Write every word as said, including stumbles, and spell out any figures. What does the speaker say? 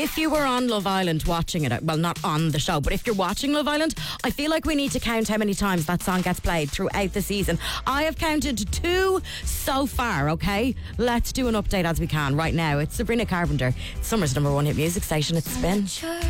if you were on Love Island watching it, well, not on the show, but if you're watching Love Island, I feel like we need to count how many times that song gets played throughout the season. I have counted two so far, okay? Let's do an update as we can right now. It's Sabrina Carpenter. It's Summer's number one hit music station. It's Spin.